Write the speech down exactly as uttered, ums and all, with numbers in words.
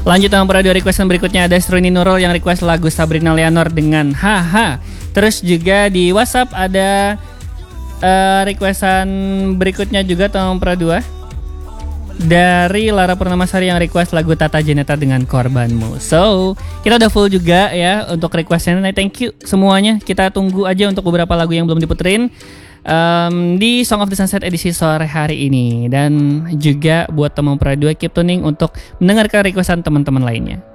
Lanjut sama para dua requestan berikutnya, ada Sruni Nurul yang request lagu Sabrina Leonor dengan Haha. Terus juga di WhatsApp ada uh, requestan berikutnya juga teman para dua dari Lara Purnamasari yang request lagu Tata Janeta dengan Korbanmu. So, kita udah full juga ya untuk requestnya. Nah, thank you semuanya. Kita tunggu aja untuk beberapa lagu yang belum diputerin um, di Song of the Sunset edisi sore hari ini. Dan juga buat teman para dua, keep tuning untuk mendengarkan requestan teman-teman lainnya.